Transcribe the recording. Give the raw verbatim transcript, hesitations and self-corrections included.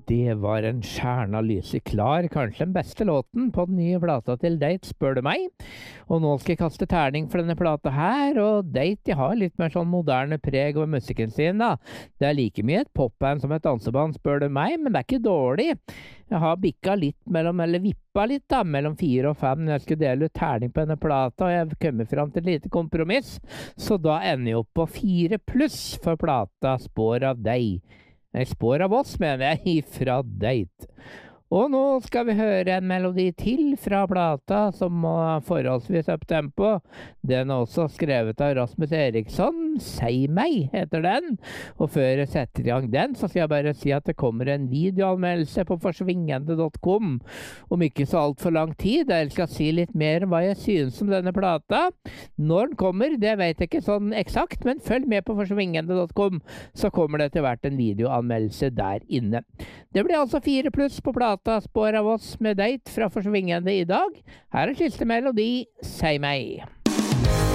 Det var en stjerneanalyse klar, kanskje den beste låten på den nye plata til Date, spør du meg. Og nå skal jeg kaste terning for denne plata her, og Date de har litt mer sånn moderne preg over musikken sin da. Det er like mye et popband som et danseband, spør du meg, men det er ikke dårlig. Jeg har bikka litt mellom, eller vippa litt da, mellom fire og fem når jeg skulle dele ut terning på denne plata, og jeg kommer fram til et lite kompromiss, så da ender jeg opp på fire pluss for plata Spår av deg. Nei, Spår av oss, mener jeg, ifra Date. Og nå skal vi høre en melodi til fra plata som må forholdsvis opp tempo. Den er også skrevet av Rasmus Eriksson. Si meg heter den. Og før jeg setter i gang den, så skal jeg bare si at det kommer en videoanmeldelse på forsvingende punktum com om ikke så alt for lang tid. Jeg skal si litt mer om hva jeg synes om denne plata. Når den kommer, det vet jeg ikke sånn eksakt, men følg med på forsvingende punktum com, så kommer det til hvert en videoanmeldelse der inne. Det blir altså fire pluss på plata Spår av oss med Date fra Forsvingende i dag. Her er siste melodi, Si meg.